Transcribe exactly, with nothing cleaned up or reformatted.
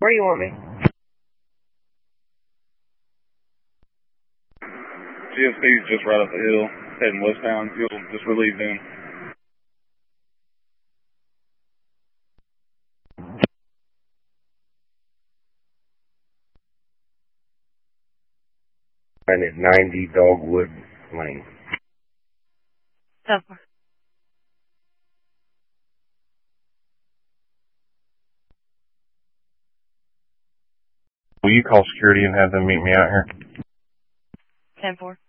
Where do you want me? G S P's just right up the hill, heading westbound. You'll just relieve them. And at ninety Dogwood Lane. So far. Will you call security and have them meet me out here? ten four.